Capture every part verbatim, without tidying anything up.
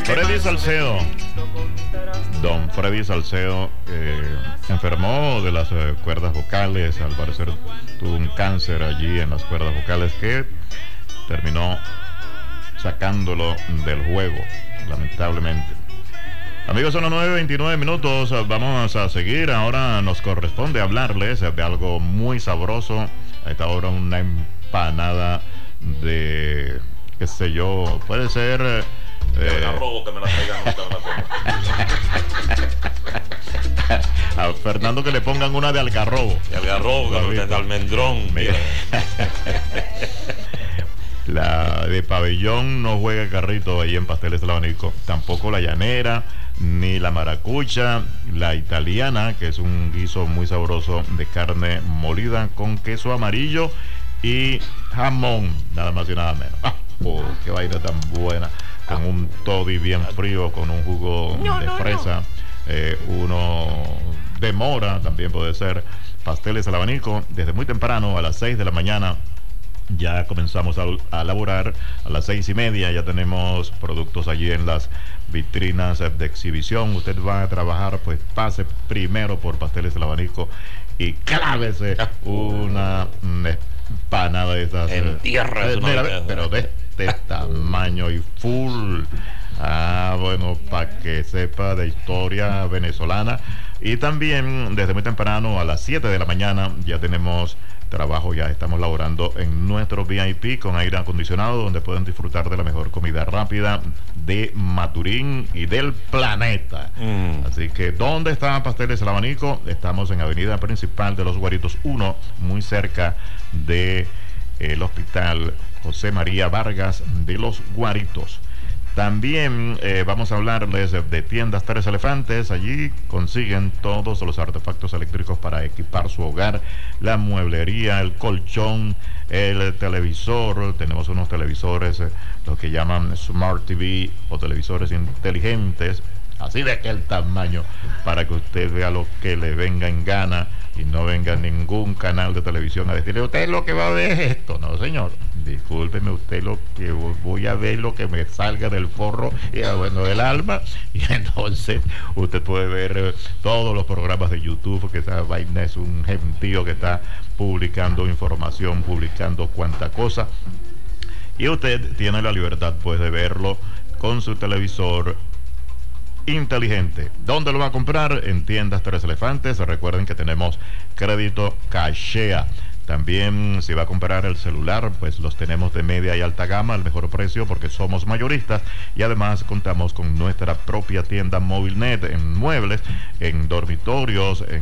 Freddy Salcedo, don Freddy Salcedo, eh, enfermó de las eh, cuerdas vocales. Al parecer tuvo un cáncer allí en las cuerdas vocales que terminó sacándolo del juego, lamentablemente. Amigos, son las nueve veintinueve minutos. Vamos a seguir. Ahora nos corresponde hablarles de algo muy sabroso. A esta hora una empanada de, qué sé yo, puede ser eh, de arroz, que me la traigan. A Fernando que le pongan una de algarrobo. De algarrobo, de almendrón. Mira. La de pabellón no juega carrito ahí en Pasteles del Abanico. Tampoco la llanera, ni la maracucha. La italiana, que es un guiso muy sabroso de carne molida con queso amarillo y jamón, nada más y nada menos. ¡Ah! Oh, qué vaina tan buena. Con un toddy bien frío, con un jugo no, de no, fresa, no. Eh, uno de mora también puede ser. Pasteles del Abanico, desde muy temprano, a las seis de la mañana. Ya comenzamos a, a elaborar. A las seis y media ya tenemos productos allí en las vitrinas de exhibición. Usted va a trabajar, pues pase primero por Pasteles del Abanico y clávese una, una empanada de esas. En tierra. Eh, mira, no, pero de este tamaño y full. Ah, bueno, para que sepa de historia venezolana. Y también desde muy temprano, a las siete de la mañana, ya tenemos trabajo, ya estamos laborando en nuestro V I P con aire acondicionado, donde pueden disfrutar de la mejor comida rápida de Maturín y del planeta. Mm. Así que, ¿dónde está Pasteles del Abanico? Estamos en Avenida Principal de los Guaritos uno, muy cerca de el Hospital José María Vargas de los Guaritos. También eh, vamos a hablarles de, de tiendas Tres Elefantes. Allí consiguen todos los artefactos eléctricos para equipar su hogar, la mueblería, el colchón, el televisor. Tenemos unos televisores, eh, los que llaman Smart T V o televisores inteligentes, así de aquel tamaño, para que usted vea lo que le venga en gana y no venga ningún canal de televisión a decirle: usted lo que va a ver es esto. No, señor, discúlpeme, usted lo que voy a ver lo que me salga del forro y bueno, del alma. Y entonces usted puede ver eh, todos los programas de YouTube, que esa vaina es un gentío que está publicando información, publicando cuanta cosa, y usted tiene la libertad pues de verlo con su televisor inteligente. ¿Dónde lo va a comprar? En tiendas Tres Elefantes. Recuerden que tenemos crédito Cachea. También, si va a comprar el celular, pues los tenemos de media y alta gama al mejor precio, porque somos mayoristas, y además contamos con nuestra propia tienda Movilnet en muebles, en dormitorios, en,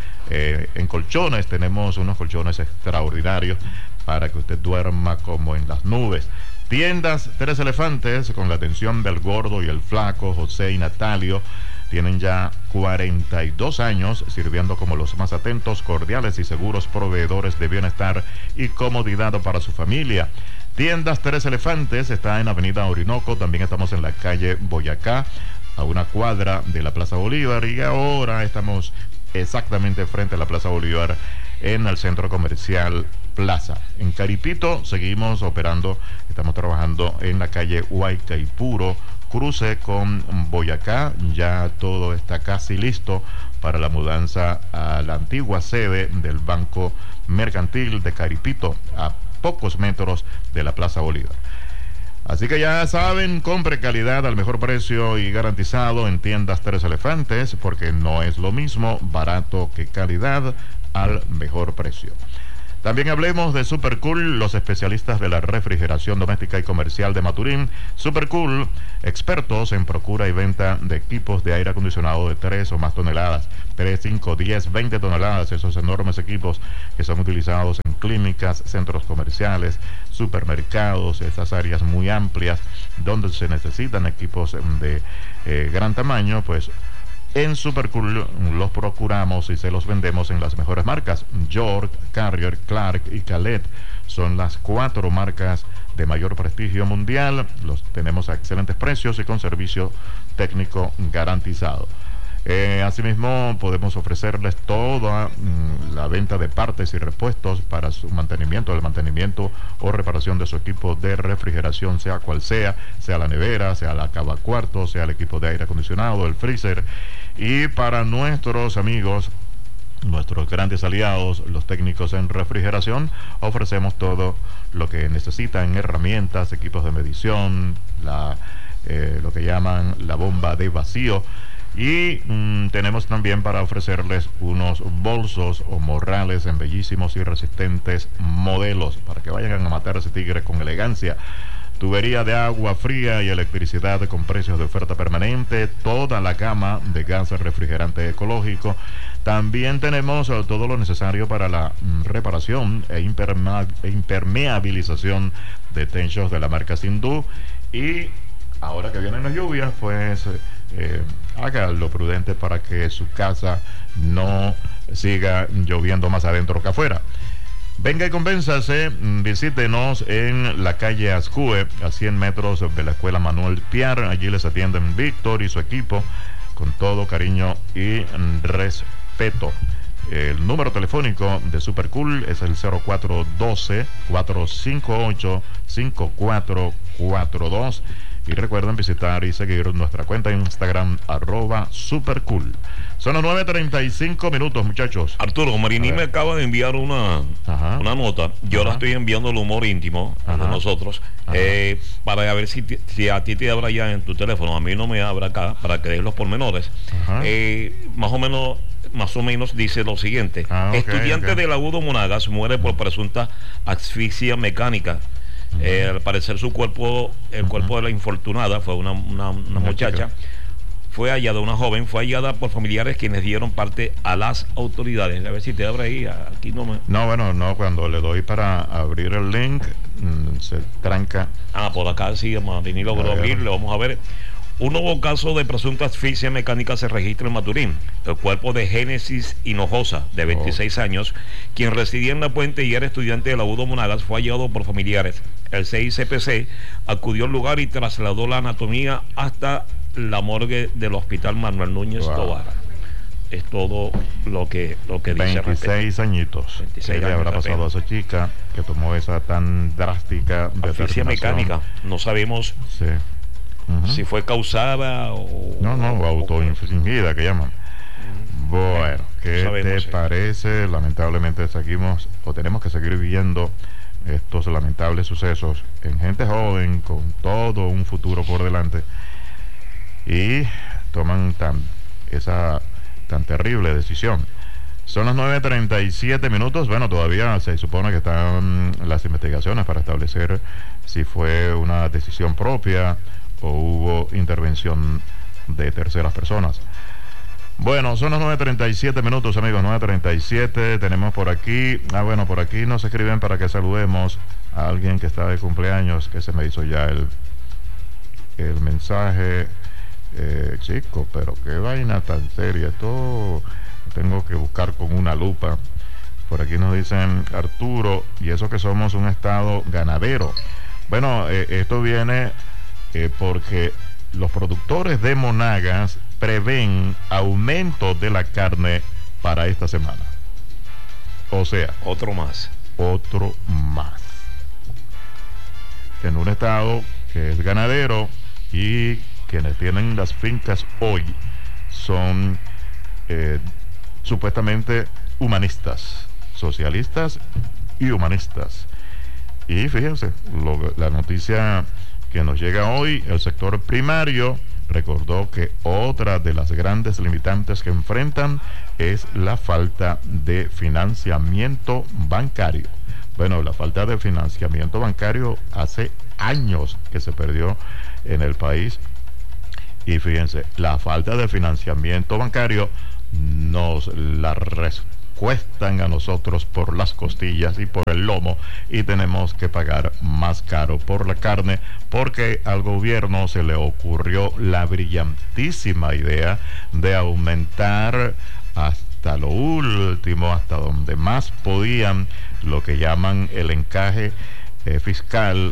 eh, en colchones. Tenemos unos colchones extraordinarios para que usted duerma como en las nubes. Tiendas Tres Elefantes, con la atención del gordo y el flaco, José y Natalio. Tienen ya cuarenta y dos años sirviendo como los más atentos, cordiales y seguros proveedores de bienestar y comodidad para su familia. Tiendas Tres Elefantes está en Avenida Orinoco. También estamos en la calle Boyacá, a una cuadra de la Plaza Bolívar, y ahora estamos exactamente frente a la Plaza Bolívar, en el centro comercial Plaza. En Caripito seguimos operando, estamos trabajando en la calle Huaycaipuro, cruce con Boyacá. Ya todo está casi listo para la mudanza a la antigua sede del Banco Mercantil de Caripito, a pocos metros de la Plaza Bolívar. Así que ya saben, compre calidad al mejor precio y garantizado en tiendas Tres Elefantes, porque no es lo mismo barato que calidad al mejor precio. También hablemos de Supercool, los especialistas de la refrigeración doméstica y comercial de Maturín. Supercool, expertos en procura y venta de equipos de aire acondicionado de tres o más toneladas, tres, cinco, diez, veinte toneladas, esos enormes equipos que son utilizados en clínicas, centros comerciales, supermercados, esas áreas muy amplias donde se necesitan equipos de eh, gran tamaño. Pues en Supercool los procuramos y se los vendemos en las mejores marcas. York, Carrier, Clark y Calet son las cuatro marcas de mayor prestigio mundial. Los tenemos a excelentes precios y con servicio técnico garantizado. Eh, asimismo, podemos ofrecerles toda mm, la venta de partes y repuestos para su mantenimiento, el mantenimiento o reparación de su equipo de refrigeración, sea cual sea, sea la nevera, sea la cavacuarto, sea el equipo de aire acondicionado, el freezer. Y para nuestros amigos, nuestros grandes aliados, los técnicos en refrigeración, ofrecemos todo lo que necesitan: herramientas, equipos de medición, la, eh, lo que llaman la bomba de vacío. Y mmm, tenemos también para ofrecerles unos bolsos o morrales en bellísimos y resistentes modelos para que vayan a matar a ese tigre con elegancia. Tubería de agua fría y electricidad con precios de oferta permanente, toda la gama de gas refrigerante ecológico. También tenemos uh, todo lo necesario para la mm, reparación e, imperma e impermeabilización de techos de la marca Sindú. Y ahora que vienen las lluvias, pues eh, haga lo prudente para que su casa no siga lloviendo más adentro que afuera. Venga y convénzase, visítenos en la calle Ascue, a cien metros de la escuela Manuel Piar. Allí les atienden Víctor y su equipo con todo cariño y respeto. El número telefónico de Supercool es el cero cuatro uno dos, cuatro cinco ocho, cinco cuatro cuatro dos. Y recuerden visitar y seguir nuestra cuenta en Instagram, arroba Supercool. Son las nueve treinta y cinco minutos, muchachos. Arturo, Marini me acaba de enviar una, una nota. Yo Ajá. la estoy enviando al humor íntimo de nosotros, eh, para ver si, te, si a ti te abra ya en tu teléfono. A mí no me abra acá, para que des los pormenores. Eh, más o menos más o menos dice lo siguiente. Ah, okay, estudiante okay. del Agudo Monagas muere por presunta asfixia mecánica. Uh-huh. Eh, al parecer su cuerpo, el uh-huh. cuerpo de la infortunada, fue una, una, una, una muchacha, chica. Fue hallada, una joven, fue hallada por familiares quienes dieron parte a las autoridades. A ver si te abre ahí, aquí no me... No, bueno, no, cuando le doy para abrir el link, mmm, se tranca. Ah, por acá sí, Marini logró abrir, le vamos a ver. Un nuevo caso de presunta asfixia mecánica se registra en Maturín. El cuerpo de Génesis Hinojosa, de veintiséis oh. años, quien residía en La Puente y era estudiante del Agudo Monagas, fue hallado por familiares. El C I C P C acudió al lugar y trasladó la anatomía hasta la morgue del Hospital Manuel Núñez wow. Tobar. Es todo lo que, lo que dice. veintiséis añitos. veintiséis ¿Qué le habrá pasado a esa chica que tomó esa tan drástica asfixia mecánica? No sabemos. Sí. Uh-huh. Si fue causada o... No, no, autoinfligida que llaman. Uh-huh. Bueno, ¿qué sabemos, te parece? Sí. Lamentablemente seguimos o tenemos que seguir viviendo estos lamentables sucesos en gente joven con todo un futuro por delante y toman tan esa tan terrible decisión. Son las nueve treinta y siete minutos. Bueno, todavía se supone que están las investigaciones para establecer si fue una decisión propia o hubo intervención de terceras personas. Bueno, son las nueve treinta y siete minutos, amigos, nueve treinta y siete. Tenemos por aquí, ah bueno, por aquí nos escriben para que saludemos a alguien que está de cumpleaños, que se me hizo ya el, el mensaje. Eh, chico, pero qué vaina tan seria, esto tengo que buscar con una lupa. Por aquí nos dicen, Arturo, y eso que somos un estado ganadero. Bueno, eh, esto viene... Eh, porque los productores de Monagas prevén aumento de la carne para esta semana. O sea, otro más. Otro más. En un estado que es ganadero y quienes tienen las fincas hoy son eh, supuestamente humanistas, socialistas y humanistas. Y fíjense, lo, la noticia que nos llega hoy, el sector primario recordó que otra de las grandes limitantes que enfrentan es la falta de financiamiento bancario. Bueno, la falta de financiamiento bancario hace años que se perdió en el país. Y fíjense, la falta de financiamiento bancario nos la cuestan a nosotros por las costillas y por el lomo, y tenemos que pagar más caro por la carne porque al gobierno se le ocurrió la brillantísima idea de aumentar hasta lo último, hasta donde más podían, lo que llaman el encaje eh, fiscal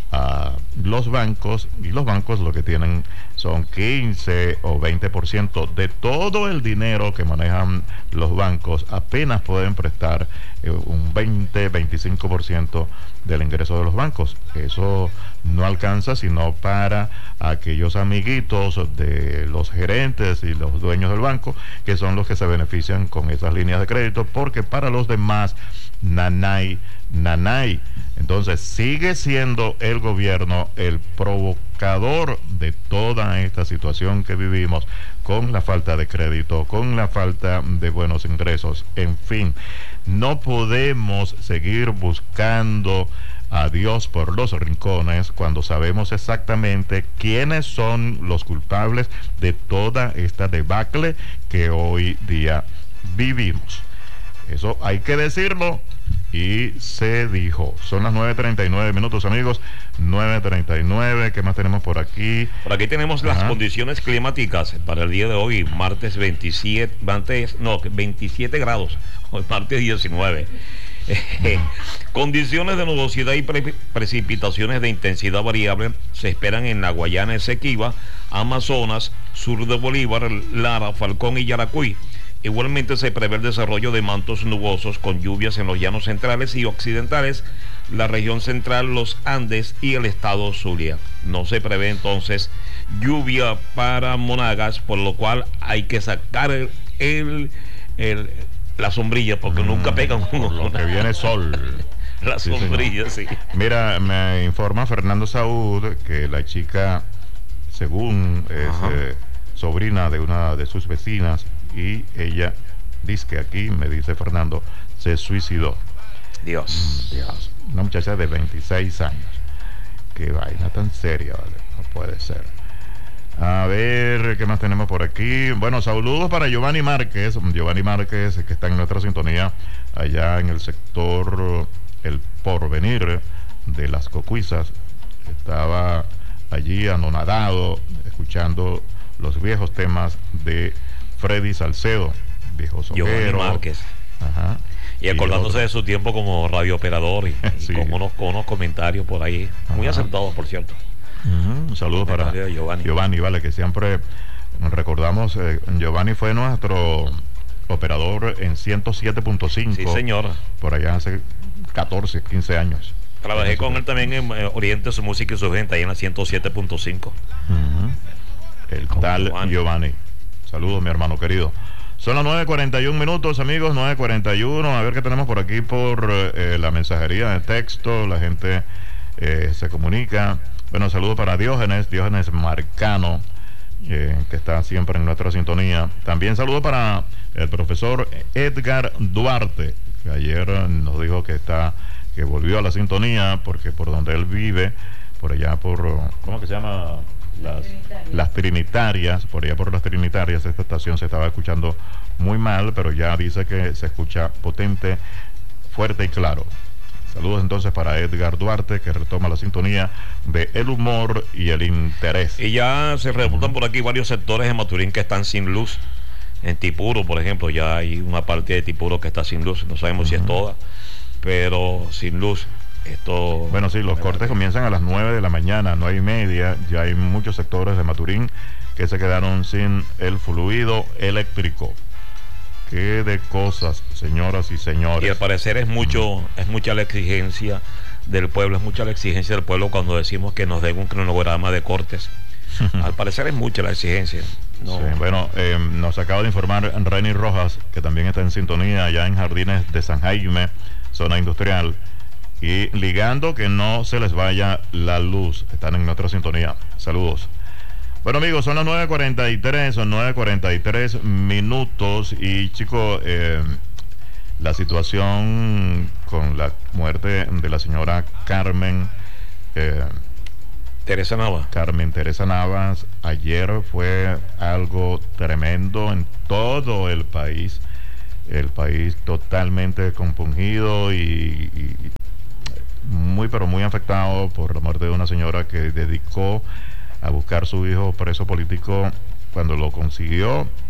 a los bancos, y los bancos lo que tienen son quince o veinte por ciento de todo el dinero que manejan los bancos. Apenas pueden prestar eh, un veinte, veinticinco por ciento del ingreso de los bancos. Eso no alcanza sino para aquellos amiguitos de los gerentes y los dueños del banco, que son los que se benefician con esas líneas de crédito, porque para los demás, nanay, nanay. Entonces sigue siendo el gobierno el provocador de toda esta situación que vivimos, con la falta de crédito, con la falta de buenos ingresos. En fin, no podemos seguir buscando a Dios por los rincones cuando sabemos exactamente quiénes son los culpables de toda esta debacle que hoy día vivimos. Eso hay que decirlo y se dijo. Son las nueve treinta y nueve minutos, amigos. nueve treinta y nueve. ¿Qué más tenemos por aquí? Por aquí tenemos Ajá. las condiciones climáticas para el día de hoy, martes veintisiete, martes, no, veintisiete grados, hoy martes diecinueve. Condiciones de nubosidad y pre precipitaciones de intensidad variable se esperan en la Guayana Esequiba, Amazonas, sur de Bolívar, Lara, Falcón y Yaracuy. Igualmente se prevé el desarrollo de mantos nubosos con lluvias en los llanos centrales y occidentales, la región central, los Andes y el estado Zulia. No se prevé entonces lluvia para Monagas, por lo cual hay que sacar el, el, el la sombrilla, porque mm, nunca pegan uno. Por lo que viene sol. La sí, sombrilla, señor. Sí. Mira, me informa Fernando Saúd que la chica, según es eh, sobrina de una de sus vecinas, y ella dice que aquí, me dice Fernando, se suicidó. Dios. Dios. Una muchacha de veintiséis años. Qué vaina tan seria, ¿vale? No puede ser. A ver, ¿qué más tenemos por aquí? Bueno, saludos para Giovanni Márquez. Giovanni Márquez, que está en nuestra sintonía allá en el sector El Porvenir de Las Cocuizas. Estaba allí anonadado, escuchando los viejos temas de Freddy Salcedo, viejo soquero. Giovanni Márquez. Ajá. Y acordándose y de su tiempo como radiooperador y, sí. y con, unos, con unos comentarios por ahí, muy Ajá. acertados, por cierto. Uh-huh. Un saludo para Giovanni. Giovanni, vale, que siempre recordamos, eh, Giovanni fue nuestro operador en ciento siete punto cinco. Sí, señor. Por allá hace catorce, quince años. Trabajé con él también en eh, Oriente, su música y su gente, ahí en la ciento siete punto cinco. Uh-huh. El con tal Giovanni. Giovanni. Saludos, mi hermano querido. Son las nueve cuarenta y uno minutos, amigos, nueve cuarenta y uno. A ver qué tenemos por aquí por eh, la mensajería de texto. La gente eh, se comunica. Bueno, saludos para Diógenes, Diógenes Marcano, eh, que está siempre en nuestra sintonía. También saludos para el profesor Edgar Duarte, que ayer nos dijo que está, que volvió a la sintonía, porque por donde él vive, por allá por, ¿cómo que se llama? Las, las Trinitarias, por allá por las Trinitarias, esta estación se estaba escuchando muy mal, pero ya dice que se escucha potente, fuerte y claro. Saludos entonces para Edgar Duarte, que retoma la sintonía de El Humor y el Interés. Y ya se reportan por aquí varios sectores de Maturín que están sin luz. En Tipuro, por ejemplo, ya hay una parte de Tipuro que está sin luz, no sabemos uh-huh. si es toda, pero sin luz. Esto, bueno, sí, los cortes comienzan a las nueve de la mañana, nueve y media. Ya hay muchos sectores de Maturín que se quedaron sin el fluido eléctrico. Qué de cosas, señoras y señores. Y al parecer es mucho, es mucha la exigencia del pueblo, es mucha la exigencia del pueblo cuando decimos que nos den un cronograma de cortes. Al parecer es mucha la exigencia. No. Sí, bueno, eh, nos acaba de informar Reni Rojas, que también está en sintonía allá en Jardines de San Jaime, zona industrial. Y ligando que no se les vaya la luz. Están en nuestra sintonía. Saludos. Bueno, amigos, son las nueve cuarenta y tres, son nueve cuarenta y tres minutos. Y chicos, eh, la situación con la muerte de la señora Carmen eh, Teresa Navas. Carmen Teresa Navas, ayer fue algo tremendo en todo el país. El país totalmente compungido y, y muy pero muy afectado por la muerte de una señora que dedicó a buscar a su hijo preso político. Cuando lo consiguió,